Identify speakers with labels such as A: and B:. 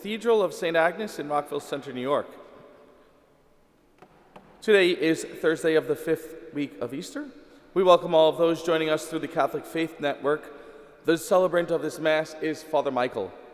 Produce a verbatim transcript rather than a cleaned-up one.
A: Cathedral of Saint Agnes in Rockville Centre, New York. Today is Thursday of the fifth week of Easter. We welcome all of those joining us through the Catholic Faith Network. The celebrant of this Mass is Father Michael.